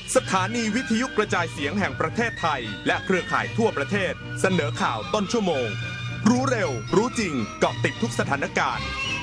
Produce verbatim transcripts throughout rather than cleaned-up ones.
สถานีวิทยุกระจายเสียงแห่งประเทศไทยและเครือข่ายทั่วประเทศเสนอข่าวต้นชั่วโมงรู้เร็วรู้จริงเกาะติดทุกสถานการณ์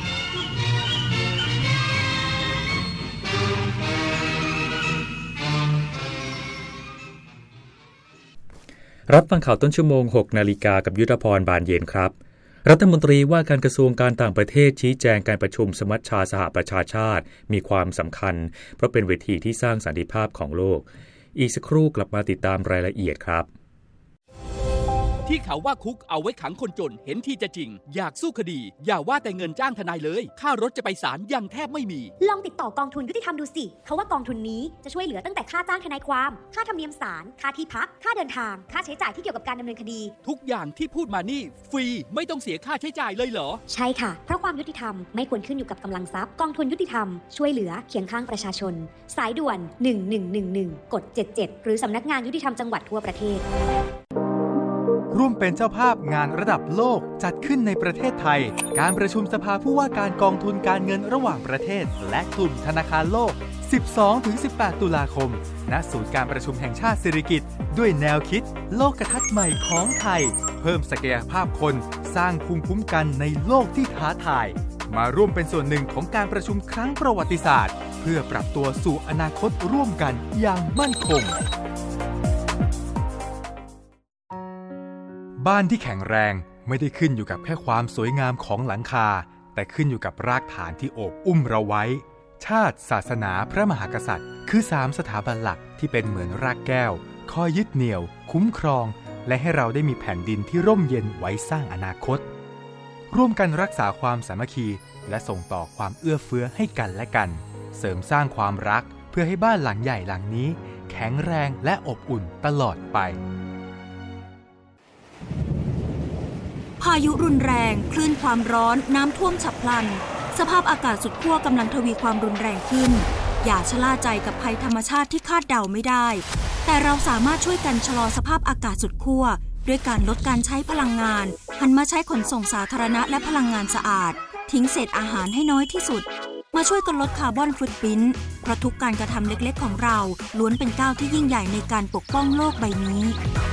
รับฟังข่าวต้นชั่วโมง หกนาฬิกากับยุทธพรบานเย็นครับรัฐมนตรีว่าการกระทรวงการต่างประเทศชี้แจงการประชุมสมัชชาสหประชาชาติมีความสำคัญเพราะเป็นเวทีที่สร้างสันติภาพของโลกอีกสักครู่กลับมาติดตามรายละเอียดครับที่เขาว่าคุกเอาไว้ขังคนจนเห็นที่จะจริงอยากสู้คดีอย่าว่าแต่เงินจ้างทนายเลยค่ารถจะไปศาลยังแทบไม่มีลองติดต่อกองทุนยุติธรรมดูสิเขาว่ากองทุนนี้จะช่วยเหลือตั้งแต่ค่าจ้างทนายความค่าธรรมเนียมศาลค่าที่พักค่าเดินทางค่าใช้จ่ายที่เกี่ยวกับการดำเนินคดีทุกอย่างที่พูดมานี่ฟรีไม่ต้องเสียค่าใช้จ่ายเลยเหรอใช่ค่ะเพราะความยุติธรรมไม่ควรขึ้นอยู่กับกำลังทรัพย์กองทุนยุติธรรมช่วยเหลือเคียงข้างประชาชนสายด่วนหนึ่งหนึ่งหนึ่งหนึ่งกดเจ็ดเจ็ดหรือสำนักงานยุติธรรมจังหวัดทั่วประเทศร่วมเป็นเจ้าภาพงานระดับโลกจัดขึ้นในประเทศไทยการประชุมสภาผู้ว่าการกองทุนการเงินระหว่างประเทศและกลุ่มธนาคารโลก สิบสองถึงสิบแปด ตุลาคมณศูนย์การประชุมแห่งชาติสิริกิติ์ด้วยแนวคิดโลกทัศน์ใหม่ของไทยเพิ่มศักยภาพคนสร้างภูมิคุ้มกันในโลกที่ท้าทายมาร่วมเป็นส่วนหนึ่งของการประชุมครั้งประวัติศาสตร์เพื่อปรับตัวสู่อนาคตร่วมกันอย่างมั่นคงบ้านที่แข็งแรงไม่ได้ขึ้นอยู่กับแค่ความสวยงามของหลังคาแต่ขึ้นอยู่กับรากฐานที่โอบอุ้มเราไว้ชาติศาสนาพระมหากษัตริย์คือสามสถาบันหลักที่เป็นเหมือนรากแก้วคอยยึดเหนี่ยวคุ้มครองและให้เราได้มีแผ่นดินที่ร่มเย็นไว้สร้างอนาคตร่วมกันรักษาความสามัคคีและส่งต่อความเอื้อเฟื้อให้กันและกันเสริมสร้างความรักเพื่อให้บ้านหลังใหญ่หลังนี้แข็งแรงและอบอุ่นตลอดไปพายุรุนแรงคลื่นความร้อนน้ำท่วมฉับพลันสภาพอากาศสุดขั้วกำลังทวีความรุนแรงขึ้นอย่าชะล่าใจกับภัยธรรมชาติที่คาดเดาไม่ได้แต่เราสามารถช่วยกันชะลอสภาพอากาศสุดขั้วด้วยการลดการใช้พลังงานหันมาใช้ขนส่งสาธารณะและพลังงานสะอาดทิ้งเศษอาหารให้น้อยที่สุดมาช่วยกันลดคาร์บอนฟุตพริ้นท์เพราะทุกการกระทำเล็กๆของเราล้วนเป็นก้าวที่ยิ่งใหญ่ในการปกป้องโลกใบนี้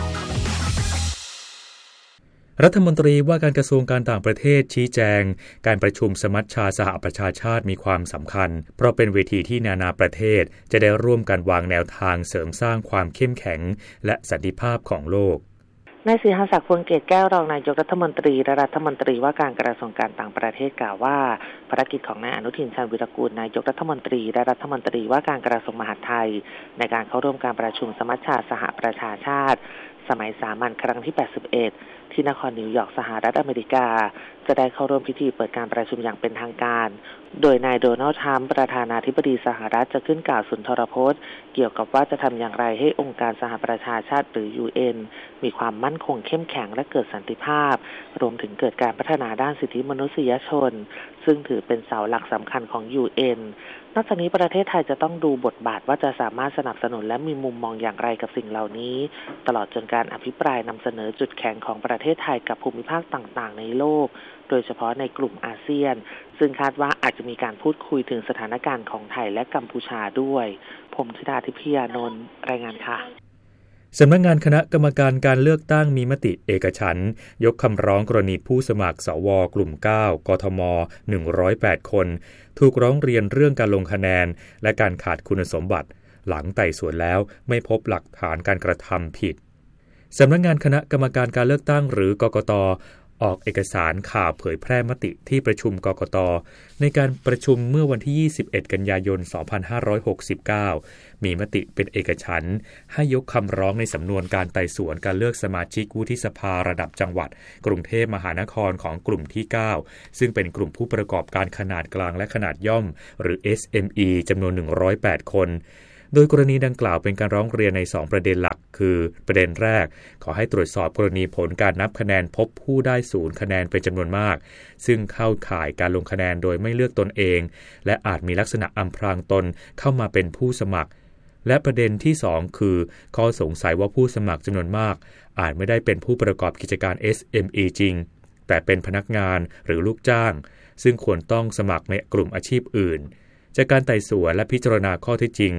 รัฐมนตรีว่าการกระทรวงการต่างประเทศชี้แจงการประชุมสมัชชาสหประชาชาติมีความสำคัญเพราะเป็นเวทีที่นานาประเทศจะได้ร่วมกันวางแนวทางเสริมสร้างความเข้มแข็งและสันติภาพของโลกนายศิริศักดิ์ พวงเกตแก้วรองนายกรัฐมนตรีและรัฐมนตรีว่าการกระทรวงการต่างประเทศกล่าวว่าภารกิจของนายอนุทิน ชาญวิรากูลนายกรัฐมนตรีและรัฐมนตรีว่าการกระทรวงมหาดไทยในการเข้าร่วมการประชุมสมัชชาสหประชาชาติสมัยสามัญครั้งที่แปดสิบเอ็ดที่นครนิวยอร์กสหรัฐอเมริกาจะได้เข้าร่วมพิธีเปิดการประชุมอย่างเป็นทางการโดยนายโดนัลด์ทรัมป์ประธานาธิบดีสหรัฐจะขึ้นกล่าวสุนทรพจน์เกี่ยวกับว่าจะทำอย่างไรให้องค์การสหประชาชาติหรือ ยู เอ็น มีความมั่นคงเข้มแข็งและเกิดสันติภาพรวมถึงเกิดการพัฒนาด้านสิทธิมนุษยชนซึ่งถือเป็นเสาหลักสำคัญของ ยู เอ็น นอกจากนี้ประเทศไทยจะต้องดูบทบาทว่าจะสามารถสนับสนุนและมีมุมมองอย่างไรกับสิ่งเหล่านี้ตลอดจนการอภิปรายนำเสนอจุดแข็งของประเทศไทยกับภูมิภาคต่างๆในโลกโดยเฉพาะในกลุ่มอาเซียนซึ่งคาดว่าอาจจะมีการพูดคุยถึงสถานการณ์ของไทยและกัมพูชาด้วยผมธิดาทิพยานนท์รายงานค่ะสำนักงานคณะกรรมการการเลือกตั้งมีมติเอกฉันท์ยกคำร้องกรณีผู้สมัครสวกลุ่มเก้ากทมหนึ่งร้อยแปดคนถูกร้องเรียนเรื่องการลงคะแนนและการขาดคุณสมบัติหลังไต่สวนแล้วไม่พบหลักฐานการกระทำผิดสำนักงานคณะกรรมการการเลือกตั้งหรือกกต.ออกเอกสารข่าวเผยแพร่มติที่ประชุมกกต.ในการประชุมเมื่อวันที่ยี่สิบเอ็ดกันยายนสองพันห้าร้อยหกสิบเก้ามีมติเป็นเอกฉันท์ให้ยกคำร้องในสำนวนการไต่สวนการเลือกสมาชิกวุฒิสภาระดับจังหวัดกรุงเทพมหานครของกลุ่มที่เก้าซึ่งเป็นกลุ่มผู้ประกอบการขนาดกลางและขนาดย่อมหรือ เอส เอ็ม อี จำนวนหนึ่งร้อยแปดคนโดยกรณีดังกล่าวเป็นการร้องเรียนในสองประเด็นหลักคือประเด็นแรกขอให้ตรวจสอบกรณีผลการนับคะแนนพบผู้ได้ศูนย์คะแนนเป็นจำนวนมากซึ่งเข้าข่ายการลงคะแนนโดยไม่เลือกตนเองและอาจมีลักษณะอำพรางตนเข้ามาเป็นผู้สมัครและประเด็นที่สองคือข้อสงสัยว่าผู้สมัครจำนวนมากอาจไม่ได้เป็นผู้ประกอบกิจการ เอส เอ็ม อี จริงแต่เป็นพนักงานหรือลูกจ้างซึ่งควรต้องสมัครในกลุ่มอาชีพอื่นจากการไต่สวนและพิจารณาข้อเท็จจริง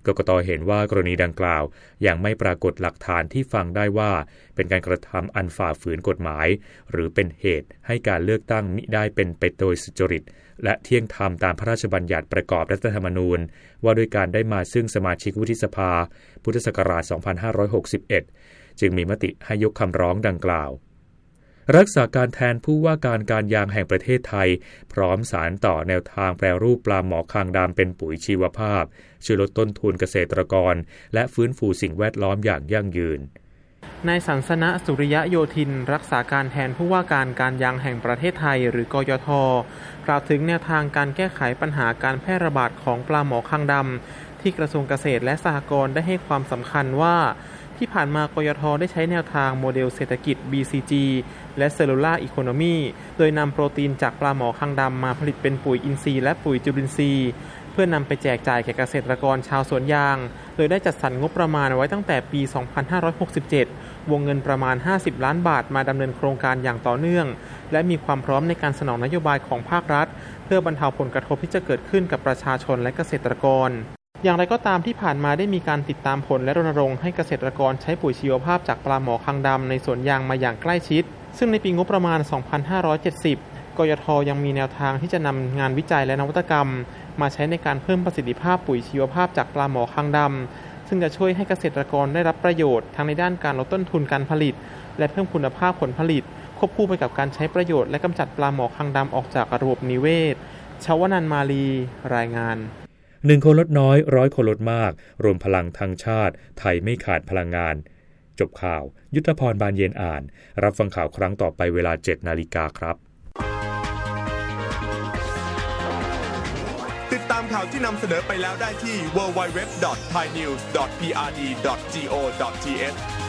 กกต.เห็นว่ากรณีดังกล่าวยังไม่ปรากฏหลักฐานที่ฟังได้ว่าเป็นการกระทำอันฝ่าฝืนกฎหมายหรือเป็นเหตุให้การเลือกตั้งมิได้เป็นไปโดยสุจริตและเที่ยงธรรมตามพระราชบัญญัติประกอบรัฐธรรมนูญว่าด้วยการได้มาซึ่งสมาชิกวุฒิสภาพุทธศักราช สองพันห้าร้อยหกสิบเอ็ด จึงมีมติให้ยกคำร้องดังกล่าวรักษาการแทนผู้ว่าการการยางแห่งประเทศไทยพร้อมสารต่อแนวทางแปรรูปปลาหมอคางดำเป็นปุ๋ยชีวภาพช่วยลดต้นทุนเกษตรกรและฟื้นฟูสิ่งแวดล้อมอย่างยั่งยืนนายสันสนะสุริยะโยธินรักษาการแทนผู้ว่าการการยางแห่งประเทศไทยหรือกยท.กล่าวถึงแนวทางการแก้ไขปัญหาการแพร่ระบาดของปลาหมอคางดำที่กระทรวงเกษตรและสหกรณ์ได้ให้ความสำคัญว่าที่ผ่านมากยท.ได้ใช้แนวทางโมเดลเศรษฐกิจ บี ซี จี และ Cellular Economy โดยนำโปรตีนจากปลาหมอคางดำมาผลิตเป็นปุ๋ยอินทรีย์และปุ๋ยจุลินทรีย์เพื่อนำไปแจกจ่ายแก่เกษตรกรชาวสวนยางโดยได้จัดสรรงบประมาณไว้ตั้งแต่ปี สองพันห้าร้อยหกสิบเจ็ด วงเงินประมาณ ห้าสิบ ล้านบาทมาดำเนินโครงการอย่างต่อเนื่องและมีความพร้อมในการสนองนโยบายของภาครัฐเพื่อบรรเทาผลกระทบที่จะเกิดขึ้นกับประชาชนและเกษตรกรอย่างไรก็ตามที่ผ่านมาได้มีการติดตามผลและรณรงค์ให้เกษตรกรใช้ปุ๋ยชีวภาพจากปลาหมอคางดำในสวนยางมาอย่างใกล้ชิดซึ่งในปีงบประมาณ สองพันห้าร้อยเจ็ดสิบ กยท.ยังมีแนวทางที่จะนำงานวิจัยและนวัตกรรมมาใช้ในการเพิ่มประสิทธิภาพปุ๋ยชีวภาพจากปลาหมอคางดำซึ่งจะช่วยให้เกษตรกรได้รับประโยชน์ทั้งในด้านการลดต้นทุนการผลิตและเพิ่มคุณภาพผลผลิตควบคู่ไปกับการใช้ประโยชน์และกำจัดปลาหมอคางดำออกจากระบบนิเวศชวนันท์มาลีรายงานหนึ่งคนลดน้อยร้อยคนลดมากรวมพลังทั้งชาติไทยไม่ขาดพลังงานจบข่าวยุทธพรบานเย็นอ่านรับฟังข่าวครั้งต่อไปเวลา เจ็ดนาฬิกาครับติดตามข่าวที่นำเสนอไปแล้วได้ที่ ดับเบิลยู ดับเบิลยู ดับเบิลยู ดอท ไทยนิวส์ ดอท พี อาร์ ดี ดอท จี โอ ดอท ที เอช